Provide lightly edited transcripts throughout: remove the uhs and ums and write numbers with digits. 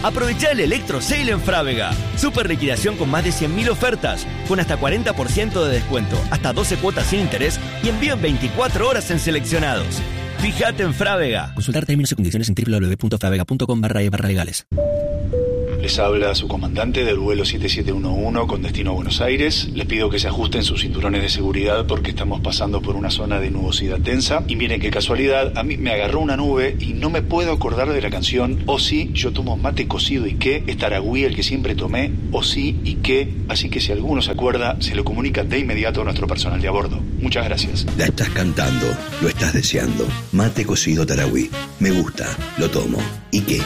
Aprovechá el Electro Sale en Frávega. Super liquidación con más de 100.000 ofertas, con hasta 40% de descuento, hasta 12 cuotas sin interés y envío en 24 horas en seleccionados. Fíjate en Frávega. Consultar términos y condiciones en www.fravega.com/legales. Les habla su comandante del vuelo 7711 con destino a Buenos Aires. Les pido que se ajusten sus cinturones de seguridad porque estamos pasando por una zona de nubosidad densa. Y miren qué casualidad, a mí me agarró una nube y no me puedo acordar de la canción O sí, yo tomo mate cocido y qué, es Taragüí el que siempre tomé, O sí y qué. Así que si alguno se acuerda, se lo comunica de inmediato a nuestro personal de a bordo. Muchas gracias. La estás cantando, lo estás deseando. Mate cocido Taragüí. Me gusta, lo tomo. ¿Y qué?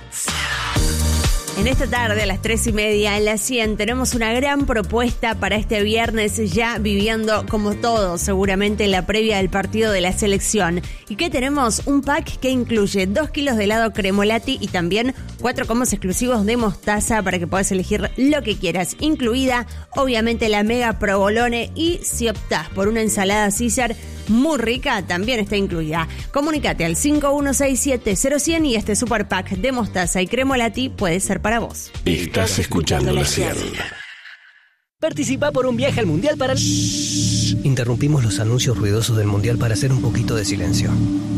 En esta tarde, a las 3:30, en la 100, tenemos una gran propuesta para este viernes, ya viviendo como todos, seguramente la previa del partido de la selección. ¿Y qué tenemos? Un pack que incluye 2 kilos de helado Cremolati y también 4 combos exclusivos de mostaza para que puedas elegir lo que quieras, incluida, obviamente, la mega provolone. Y si optás por una ensalada César muy rica, también está incluida. Comunícate al 5167-0100 y este super pack de mostaza y Cremolati puede ser para vos. Estás escuchando la 100. Participa por un viaje al Mundial para... Interrumpimos los anuncios ruidosos del Mundial para hacer un poquito de silencio.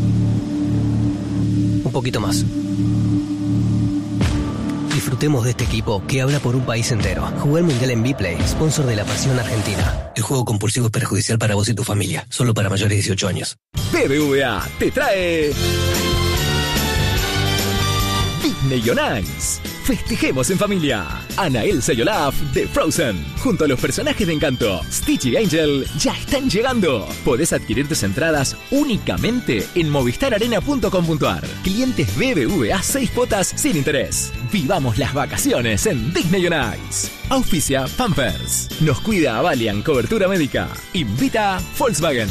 Un poquito más. Disfrutemos de este equipo que habla por un país entero. Jugué el Mundial en Bplay, sponsor de la Pasión Argentina. El juego compulsivo es perjudicial para vos y tu familia. Solo para mayores de 18 años. BBVA te trae... Disney on Ice. Festejemos en familia. Anna, Elsa y Olaf de Frozen, junto a los personajes de Encanto, Stitch y Angel, ya están llegando. Podés adquirir tus entradas únicamente en movistararena.com.ar. Clientes BBVA 6 cuotas sin interés. Vivamos las vacaciones en Disney on Ice. Auspicia Pampers. Nos cuida Valiant Cobertura Médica. Invita Volkswagen.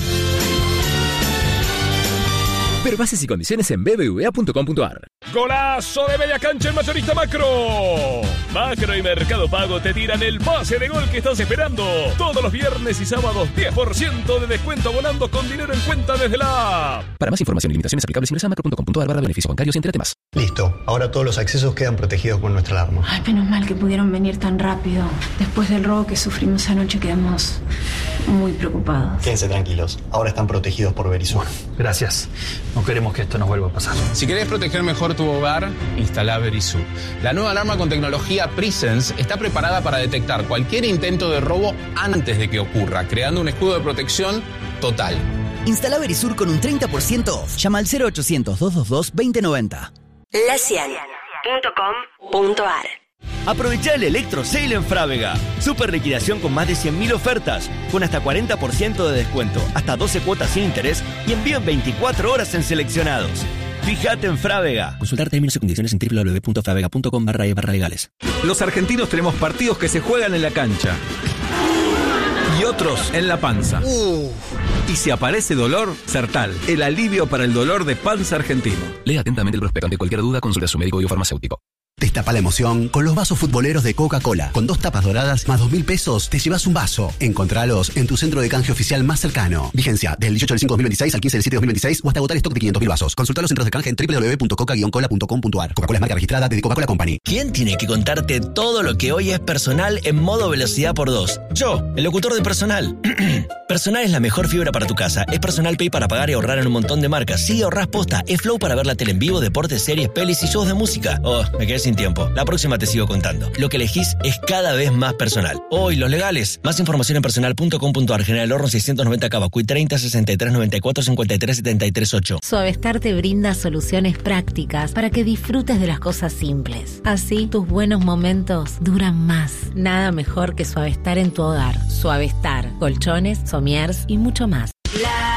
Ver bases y condiciones en bbva.com.ar. ¡Golazo de media cancha en Mayorista Macro! Macro y Mercado Pago te tiran el pase de gol que estás esperando. Todos los viernes y sábados, 10% de descuento abonando con dinero en cuenta desde la app. Para más información y limitaciones aplicables, ingresa a macro.com.ar/beneficios bancarios y entérate más. Listo, ahora todos los accesos quedan protegidos con nuestra alarma. Ay, menos mal que pudieron venir tan rápido. Después del robo que sufrimos anoche quedamos muy preocupados. Quédense tranquilos, ahora están protegidos por Verisur. Gracias. No queremos que esto nos vuelva a pasar. Si querés proteger mejor tu hogar, instala Verisur. La nueva alarma con tecnología Presence está preparada para detectar cualquier intento de robo antes de que ocurra, creando un escudo de protección total. Instala Verisur con un 30% off. Llama al 0800-222-2090. La100.com.ar. Aprovechá el Electro Sale en Frávega. Super liquidación con más de 100.000 ofertas, con hasta 40% de descuento, hasta 12 cuotas sin interés y envío en 24 horas en seleccionados. Fíjate en Frávega. Consultar términos y condiciones en www.fravega.com/legales. Los argentinos tenemos partidos que se juegan en la cancha y otros en la panza. Y si aparece dolor, Sertal, el alivio para el dolor de panza argentino. Lea atentamente el prospecto. Ante cualquier duda, consulta a su médico o farmacéutico. Destapa la emoción con los vasos futboleros de Coca-Cola. Con 2 tapas doradas más 2.000 pesos te llevas un vaso. Encontralos en tu centro de canje oficial más cercano. Vigencia del 18 del 5 de 2026 al 15 del 7 de 2026 o hasta agotar stock de 500.000 vasos. Consulta los centros de canje en www.coca-cola.com.ar. Coca-Cola es marca registrada de Coca-Cola Company. ¿Quién tiene que contarte todo lo que hoy es personal en modo velocidad por 2? Yo, el locutor de Personal. Personal es la mejor fibra para tu casa. Es Personal Pay para pagar y ahorrar en un montón de marcas. Sí, ahorrás posta. Es Flow para ver la tele en vivo, deportes, series, pelis y shows de música. Oh, me quedé sin tiempo. La próxima te sigo contando. Lo que elegís es cada vez más personal. Hoy, los legales. Más información en personal.com.ar. General Horno 690 Cavacuy 30 63 94 53 73 8. Suavestar te brinda soluciones prácticas para que disfrutes de las cosas simples. Así, tus buenos momentos duran más. Nada mejor que Suavestar en tu hogar. Suavestar, colchones, somiers y mucho más.